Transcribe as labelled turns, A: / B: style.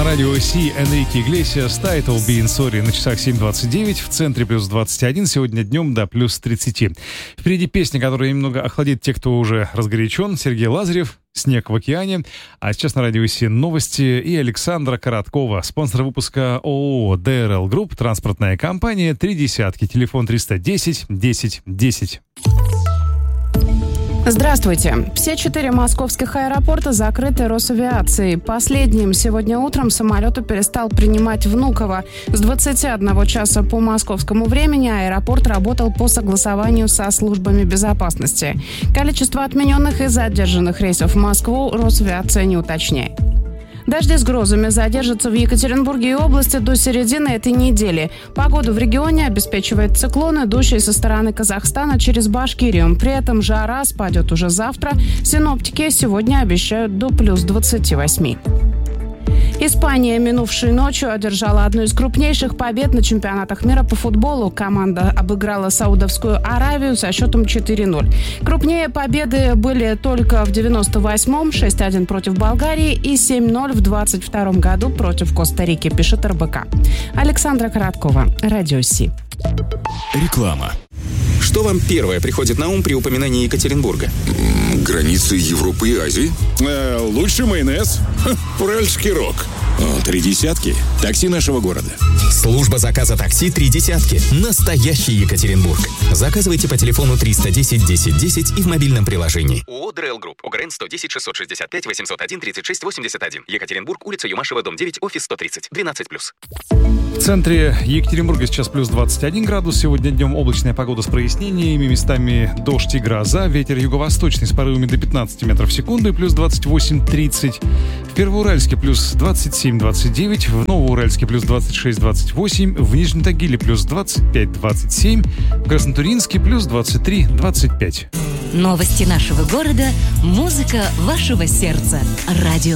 A: радио Си Энрике Иглесиас, Title Being Sorry, на часах 7:29, в центре плюс 21, сегодня днем до плюс 30. Впереди песня, которая немного охладит тех, кто уже разгорячен. Сергей Лазарев, «Снег в океане». А сейчас на радио Си новости и Александра Короткова, спонсор выпуска ООО ДРЛ Групп, транспортная компания «Три десятки», телефон 310 10 10.
B: Здравствуйте. Все 4 московских аэропорта закрыты Росавиацией. Последним сегодня утром самолету перестал принимать Внуково. С 21 часа по московскому времени аэропорт работал по согласованию со службами безопасности. Количество отмененных и задержанных рейсов в Москву Росавиация не уточняет. Дожди с грозами задержатся в Екатеринбурге и области до середины этой недели. Погоду в регионе обеспечивает циклон, идущий со стороны Казахстана через Башкирию. При этом жара спадет уже завтра. Синоптики сегодня обещают до плюс 28. Испания минувшей ночью одержала одну из крупнейших побед на чемпионатах мира по футболу. Команда обыграла Саудовскую Аравию со счетом 4-0. Крупнее победы были только в 98-м, 6-1 против Болгарии и 7-0 в 22 году против Коста-Рики, пишет РБК. Александра Короткова, Радио Си.
C: Реклама.
D: Что вам первое приходит на ум при упоминании Екатеринбурга?
C: Границы Европы и Азии.
E: Лучший майонез. Уральский рок. Три десятки. Такси нашего города.
F: Служба заказа такси «Три десятки». Настоящий Екатеринбург. Заказывайте по телефону 310 10 10 и в мобильном приложении.
D: ООО ДРЛ Групп. ОГРН 110 665 801 36 81. Екатеринбург, улица Юмашева, дом 9, офис 130. 12+.
A: В центре Екатеринбурга сейчас плюс 21 градус. Сегодня днем облачная погода с прояснениями, местами дождь и гроза. Ветер юго-восточный с порывами до 15 метров в секунду и плюс 28-30. В Первоуральске плюс 27-29, в Новоуральске плюс 26-28, в Нижнем Тагиле плюс 25-27, в Краснотурьинске плюс 23-25.
G: Новости нашего города, музыка вашего сердца. Радио